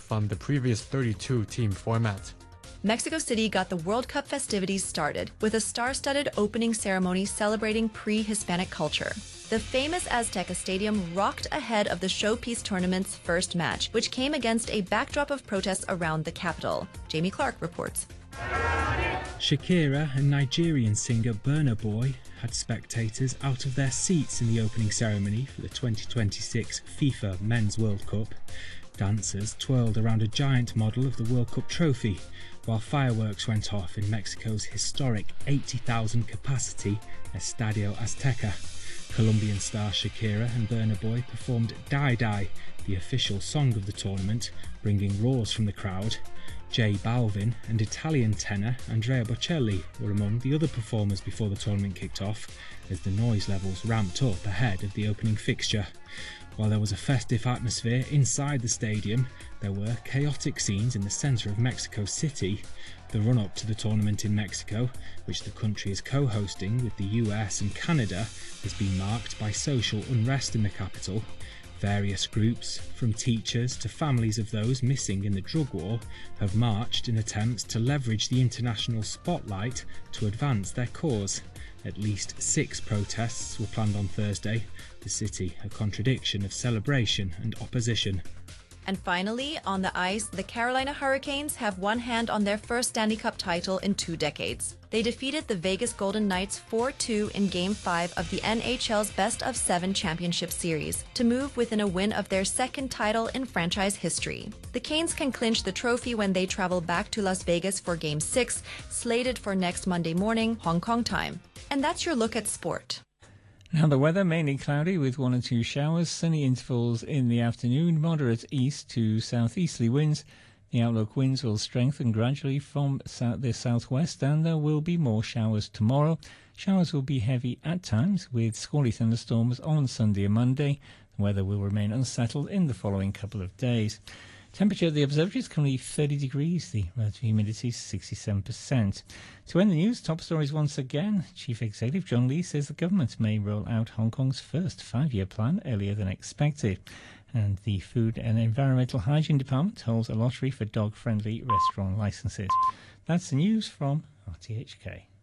from the previous 32-team format. Mexico City got the World Cup festivities started with a star-studded opening ceremony celebrating pre-Hispanic culture. The famous Azteca Stadium rocked ahead of the showpiece tournament's first match, which came against a backdrop of protests around the capital. Jamie Clark reports. Shakira and Nigerian singer Burna Boy had spectators out of their seats in the opening ceremony for the 2026 FIFA Men's World Cup. Dancers twirled around a giant model of the World Cup trophy, while fireworks went off in Mexico's historic 80,000 capacity Estadio Azteca. Colombian star Shakira and Burna Boy performed Die Die, the official song of the tournament, bringing roars from the crowd. J Balvin and Italian tenor Andrea Bocelli were among the other performers before the tournament kicked off, as the noise levels ramped up ahead of the opening fixture. While there was a festive atmosphere inside the stadium, there were chaotic scenes in the centre of Mexico City. The run-up to the tournament in Mexico, which the country is co-hosting with the US and Canada, has been marked by social unrest in the capital. Various groups, from teachers to families of those missing in the drug war, have marched in attempts to leverage the international spotlight to advance their cause. At least 6 protests were planned on Thursday, the city a contradiction of celebration and opposition. And finally, on the ice, the Carolina Hurricanes have one hand on their first Stanley Cup title in 2 decades. They defeated the Vegas Golden Knights 4-2 in Game 5 of the NHL's Best-of-7 Championship Series to move within a win of their second title in franchise history. The Canes can clinch the trophy when they travel back to Las Vegas for Game 6, slated for next Monday morning, Hong Kong time. And that's your look at sport. Now the weather, mainly cloudy with 1 or 2 showers, sunny intervals in the afternoon, moderate east to southeasterly winds. The outlook winds will strengthen gradually from the southwest, and there will be more showers tomorrow. Showers will be heavy at times with squally thunderstorms on Sunday and Monday. The weather will remain unsettled in the following couple of days. Temperature at the observatory is currently 30 degrees, the relative humidity is 67%. To end the news, top stories once again. Chief Executive John Lee says the government may roll out Hong Kong's first 5-year plan earlier than expected. And the Food and Environmental Hygiene Department holds a lottery for dog-friendly restaurant licences. That's the news from RTHK.